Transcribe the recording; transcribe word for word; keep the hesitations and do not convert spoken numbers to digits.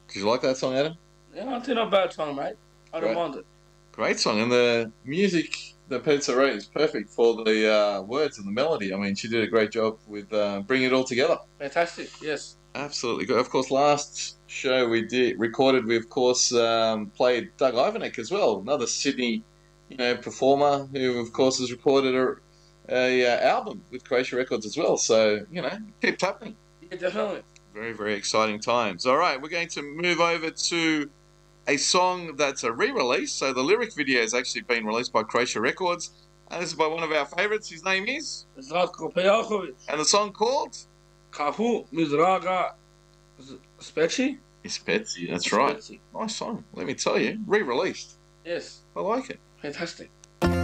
Did you like that song, Adam? Yeah, I think not bad song, mate. I don't Great, mind it. great song, and the music that Pizza wrote is perfect for the uh, words and the melody. I mean, she did a great job with uh, bringing it all together. Fantastic. Yes. Absolutely good. Of course, last show we did recorded, we of course um, played Doug Ivanek as well, another Sydney, you know, performer who of course has recorded a, a uh, album with Croatia Records as well. So you know, keep happening. Yeah, definitely. Very very exciting times. All right, we're going to move over to a song that's a re-release. So the lyric video has actually been released by Croatia Records, and this is by one of our favourites. His name is, Zlatko Pejakovic. and the song called Kafu Mizraga Speci. Ispezi. That's right. Speci. Nice song. Let me tell you, re-released. Yes. I like it. Fantastic.